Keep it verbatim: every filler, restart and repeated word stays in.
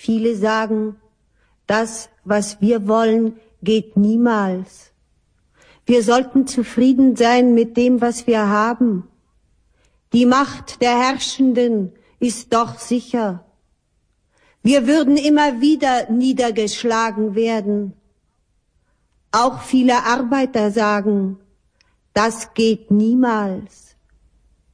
Viele sagen, das, was wir wollen, geht niemals. Wir sollten zufrieden sein mit dem, was wir haben. Die Macht der Herrschenden ist doch sicher. Wir würden immer wieder niedergeschlagen werden. Auch viele Arbeiter sagen, das geht niemals.